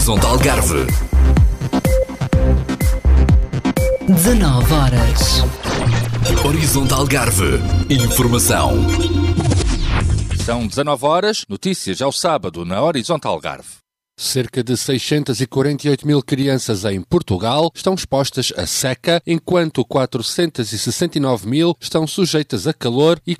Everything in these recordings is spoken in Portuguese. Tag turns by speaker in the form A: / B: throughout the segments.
A: Horizonte Algarve.
B: 19 horas.
A: Horizonte Algarve. Informação.
C: São 19 horas, notícias ao sábado na Horizonte Algarve. Cerca de 648 mil crianças em Portugal estão expostas à seca, enquanto 469 mil estão sujeitas a calor e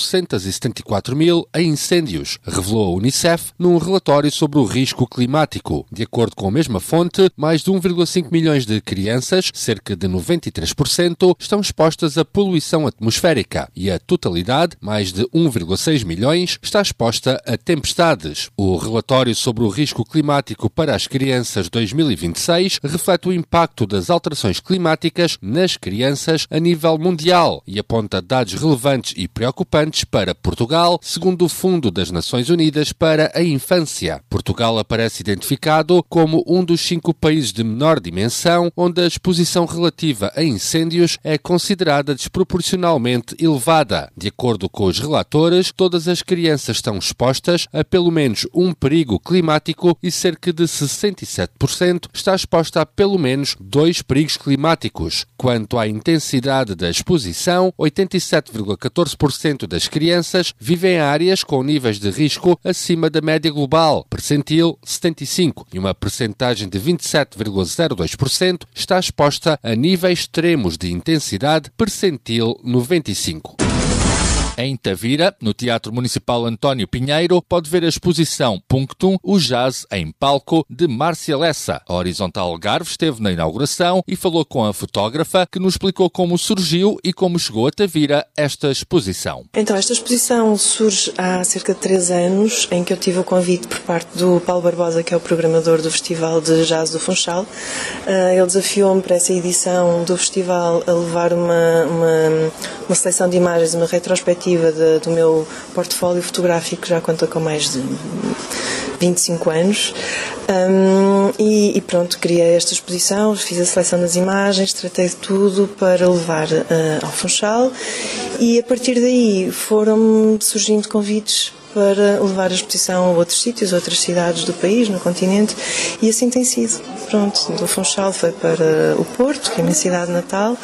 C: 474 mil a incêndios, revelou a Unicef num relatório sobre o risco climático. De acordo com a mesma fonte, mais de 1,5 milhões de crianças, cerca de 93%, estão expostas à poluição atmosférica e a totalidade, mais de 1,6 milhões, está exposta a tempestades. O relatório sobre o risco climático para as crianças 2026 reflete o impacto das alterações climáticas nas crianças a nível mundial e aponta dados relevantes e preocupantes para Portugal, segundo o Fundo das Nações Unidas para a Infância. Portugal aparece identificado como um dos 5 países de menor dimensão onde a exposição relativa a incêndios é considerada desproporcionalmente elevada. De acordo com os relatores, todas as crianças estão expostas a pelo menos um perigo climático e cerca de 67% está exposta a pelo menos 2 perigos climáticos. Quanto à intensidade da exposição, 87,14% das crianças vivem em áreas com níveis de risco acima da média global, percentil 75, e uma percentagem de 27,02% está exposta a níveis extremos de intensidade, percentil 95. Em Tavira, no Teatro Municipal António Pinheiro, pode ver a exposição Punctum, o Jazz em Palco, de Márcia Lessa. A Horizonte Algarve esteve na inauguração e falou com a fotógrafa, que nos explicou como surgiu e como chegou a Tavira esta exposição.
D: Então, esta exposição surge há cerca de 3 anos, em que eu tive o convite por parte do Paulo Barbosa, que é o programador do Festival de Jazz do Funchal. Ele desafiou-me para essa edição do festival a levar uma seleção de imagens, uma retrospectiva do meu portfólio fotográfico, já conta com mais de 25 anos. E pronto, criei esta exposição, fiz a seleção das imagens, tratei de tudo para levar ao Funchal, e a partir daí foram surgindo convites para levar a exposição a outros sítios, outras cidades do país, no continente, e assim tem sido. Pronto, do Funchal foi para o Porto, que é a minha cidade natal,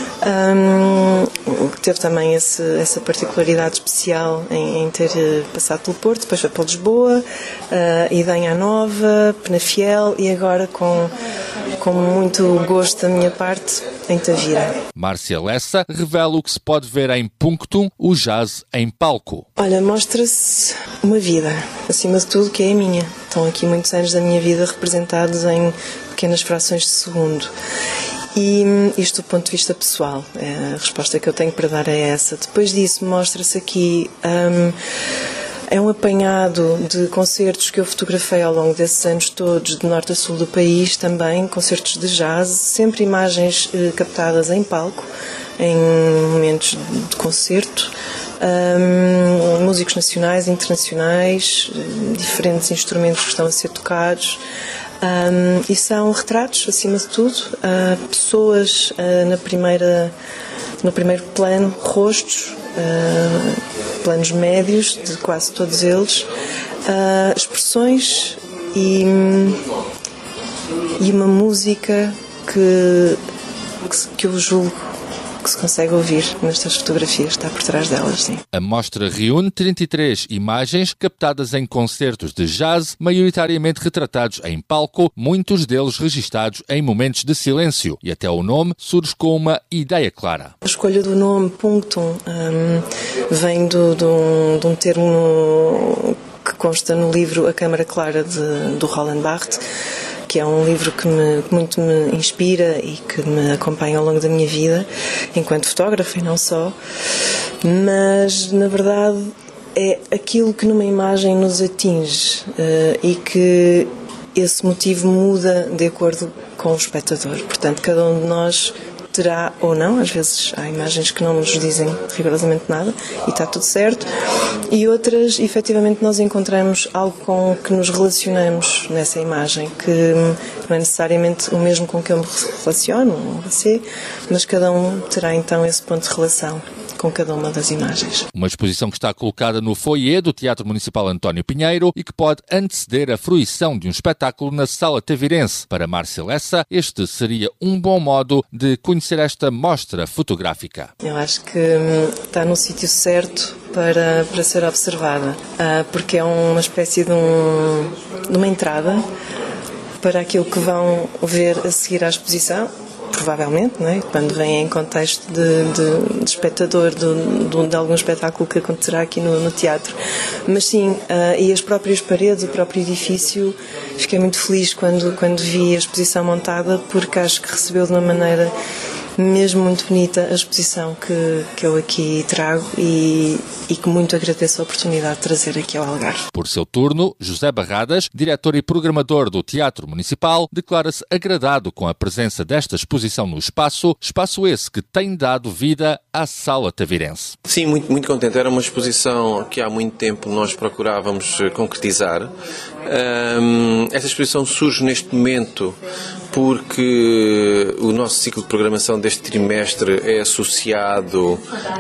D: que teve também essa particularidade especial em ter passado pelo Porto, depois foi para Lisboa, Idanha Nova, Penafiel e agora com muito gosto da minha parte em Tavira.
C: Márcia Lessa revela o que se pode ver em Punctum, o Jazz em Palco.
D: Olha, mostra-se uma vida, acima de tudo, que é a minha. Estão aqui muitos anos da minha vida representados em pequenas frações de segundo. E isto do ponto de vista pessoal, a resposta que eu tenho para dar é essa. Depois disso, mostra-se aqui... É um apanhado de concertos que eu fotografei ao longo desses anos todos, de norte a sul do país também, concertos de jazz, sempre imagens captadas em palco, em momentos de concerto, músicos nacionais, internacionais, diferentes instrumentos que estão a ser tocados, e são retratos, acima de tudo, pessoas no primeiro plano, rostos, planos médios de quase todos eles, expressões e uma música que eu julgo que se consegue ouvir nestas fotografias, está por trás delas, sim.
C: A mostra reúne 33 imagens captadas em concertos de jazz, maioritariamente retratados em palco, muitos deles registados em momentos de silêncio, e até o nome surge com uma ideia clara.
D: A escolha do nome Punctum vem de um termo que consta no livro A Câmara Clara do Roland Barthes, que é um livro que muito me inspira e que me acompanha ao longo da minha vida, enquanto fotógrafa e não só, mas na verdade é aquilo que numa imagem nos atinge e que esse motivo muda de acordo com o espectador. Portanto, cada um de nós terá ou não, às vezes há imagens que não nos dizem rigorosamente nada e está tudo certo, e outras, efetivamente, nós encontramos algo com que nos relacionamos nessa imagem, que não é necessariamente o mesmo com que eu me relaciono, ou você, mas cada um terá então esse ponto de relação com cada uma das imagens.
C: Uma exposição que está colocada no foyer do Teatro Municipal António Pinheiro e que pode anteceder a fruição de um espetáculo na Sala Tavirense. Para Márcia Lessa, este seria um bom modo de conhecer esta mostra fotográfica.
D: Eu acho que está no sítio certo para ser observada, porque é uma espécie de uma entrada para aquilo que vão ver a seguir à exposição, provavelmente, não é? Quando vem em contexto de espectador de algum espetáculo que acontecerá aqui no teatro. Mas sim, e as próprias paredes, o próprio edifício, fiquei muito feliz quando vi a exposição montada, porque acho que recebeu de uma maneira mesmo muito bonita a exposição que eu aqui trago e que muito agradeço a oportunidade de trazer aqui ao Algarve.
C: Por seu turno, José Barradas, diretor e programador do Teatro Municipal, declara-se agradado com a presença desta exposição no espaço esse que tem dado vida à Sala Tavirense.
E: Sim, muito, muito contente. Era uma exposição que há muito tempo nós procurávamos concretizar. Esta exposição surge neste momento porque o nosso ciclo de programação deste trimestre é associado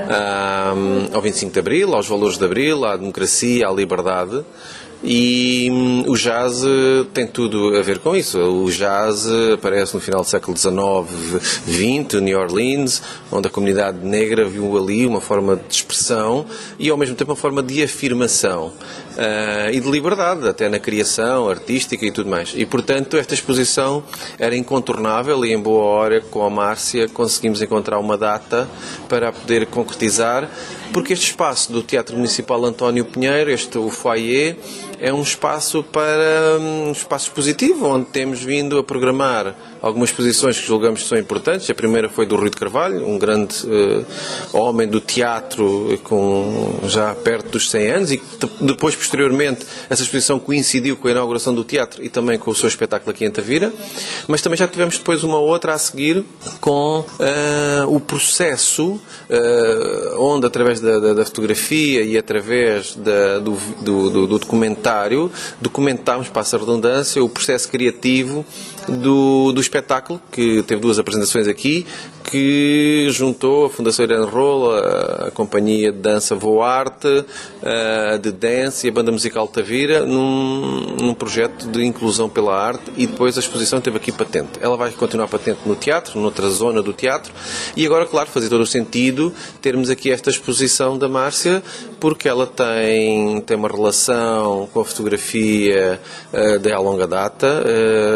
E: ao 25 de Abril, aos valores de Abril, à democracia, à liberdade. E o jazz tem tudo a ver com isso. O jazz aparece no final do século XIX-XX, New Orleans, onde a comunidade negra viu ali uma forma de expressão e ao mesmo tempo uma forma de afirmação e de liberdade, até na criação artística e tudo mais. E, portanto, esta exposição era incontornável e, em boa hora, com a Márcia, conseguimos encontrar uma data para a poder concretizar, porque este espaço do Teatro Municipal António Pinheiro, o foyer, é um espaço expositivo, onde temos vindo a programar algumas exposições que julgamos que são importantes. A primeira foi do Rui de Carvalho, um grande homem do teatro com já perto dos 100 anos, e depois, posteriormente, essa exposição coincidiu com a inauguração do teatro e também com o seu espetáculo aqui em Tavira. Mas também já tivemos depois uma outra a seguir com o processo onde, através da fotografia e através do documentário, documentámos, passa a redundância, o processo criativo do espetáculo, que teve 2 apresentações aqui, que juntou a Fundação Irene Roll, a Companhia de Dança Voarte, de Dance e a Banda Musical Tavira, num projeto de inclusão pela arte, e depois a exposição teve aqui patente. Ela vai continuar patente no teatro, noutra zona do teatro, e agora, claro, fazia todo o sentido termos aqui esta exposição da Márcia, porque ela tem uma relação com a fotografia de há longa data.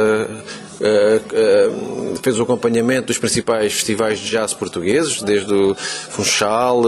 E: Fez o acompanhamento dos principais festivais de jazz portugueses, desde o Funchal,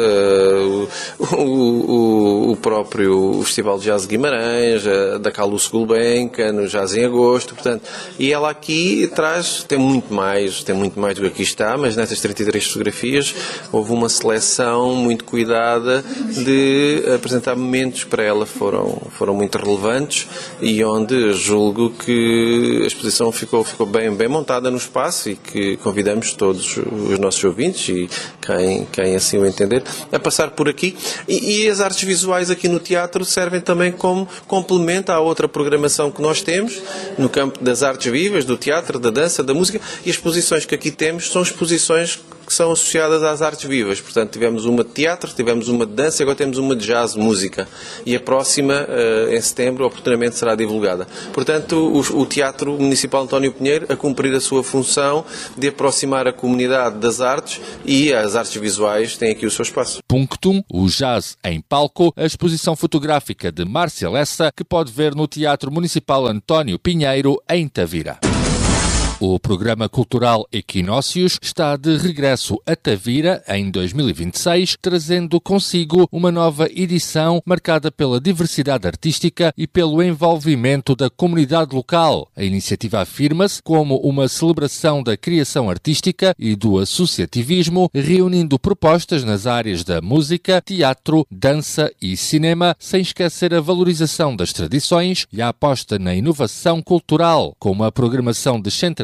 E: o próprio Festival de Jazz de Guimarães, da Calouste Gulbenkian, no Jazz em Agosto, portanto, e ela aqui tem muito mais do que aqui está, mas nessas 33 fotografias houve uma seleção muito cuidada de apresentar momentos que para ela foram muito relevantes e onde julgo que a exposição ficou bem montada no espaço e que convidamos todos os nossos ouvintes e quem assim o entender a passar por aqui. E as artes visuais aqui no teatro servem também como complemento à outra programação que nós temos no campo das artes vivas, do teatro, da dança, da música, e as exposições que aqui temos são exposições que são associadas às artes vivas. Portanto, tivemos uma de teatro, tivemos uma de dança e agora temos uma de jazz, música. E a próxima, em setembro, oportunamente será divulgada. Portanto, o Teatro Municipal António Pinheiro a cumprir a sua função de aproximar a comunidade das artes, e as artes visuais têm aqui o seu espaço.
C: Punctum, o jazz em palco, a exposição fotográfica de Márcia Lessa, que pode ver no Teatro Municipal António Pinheiro, em Tavira. O programa cultural Equinócios está de regresso a Tavira em 2026, trazendo consigo uma nova edição marcada pela diversidade artística e pelo envolvimento da comunidade local. A iniciativa afirma-se como uma celebração da criação artística e do associativismo, reunindo propostas nas áreas da música, teatro, dança e cinema, sem esquecer a valorização das tradições e a aposta na inovação cultural, com uma programação descentralizada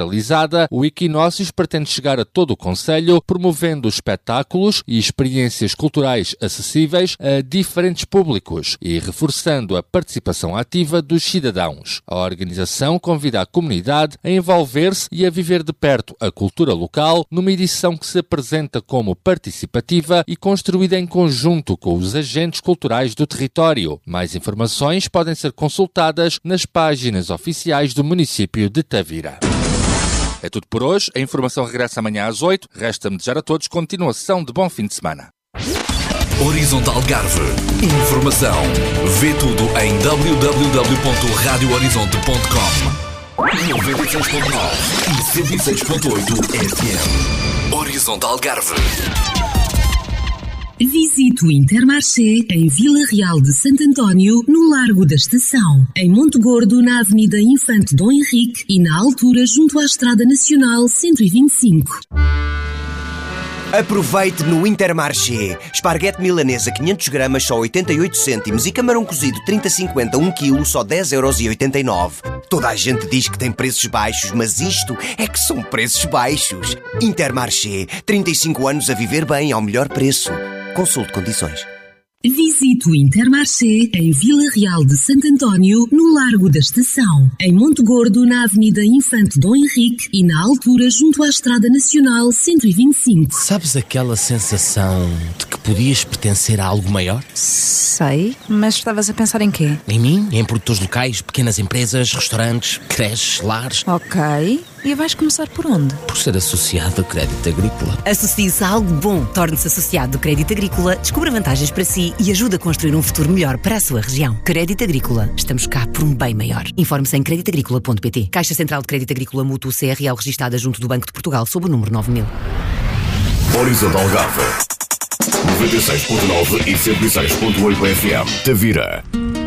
C: descentralizada, o Equinócios pretende chegar a todo o concelho, promovendo espetáculos e experiências culturais acessíveis a diferentes públicos e reforçando a participação ativa dos cidadãos. A organização convida a comunidade a envolver-se e a viver de perto a cultura local numa edição que se apresenta como participativa e construída em conjunto com os agentes culturais do território. Mais informações podem ser consultadas nas páginas oficiais do município de Tavira. É tudo por hoje. A informação regressa amanhã às 8. Resta-me desejar a todos continuação de bom fim de semana.
A: Horizonte Algarve. Informação. Vê tudo em www.radiohorizonte.com. 96.9 e 106.8 FM. Horizonte Algarve.
B: Visite o Intermarché em Vila Real de Santo António, no Largo da Estação. Em Monte Gordo, na Avenida Infante Dom Henrique e na altura junto à Estrada Nacional 125.
F: Aproveite no Intermarché. Esparguete milanesa 500 gramas só 88 cêntimos e camarão cozido 30,50 1 kg só 10,89 €. Toda a gente diz que tem preços baixos, mas isto é que são preços baixos. Intermarché. 35 anos a viver bem ao melhor preço. Consulte condições.
B: Visite o Intermarché em Vila Real de Santo António, no Largo da Estação. Em Monte Gordo, na Avenida Infante Dom Henrique e na altura junto à Estrada Nacional 125.
G: Sabes aquela sensação de que podias pertencer a algo maior?
H: Sei, mas estavas a pensar em quê?
G: Em mim? Em produtores locais, pequenas empresas, restaurantes, creches, lares.
H: Ok. E vais começar por onde?
G: Por ser associado ao Crédito Agrícola.
B: Associe-se a algo bom. Torne-se associado do Crédito Agrícola, descubra vantagens para si e ajude a construir um futuro melhor para a sua região. Crédito Agrícola. Estamos cá por um bem maior. Informe-se em creditagricola.pt. Caixa Central de Crédito Agrícola Mútuo CRL registada junto do Banco de Portugal sob o número 9000.
A: Horizonte Algarve. 96.9 e 106.8 FM. Tavira.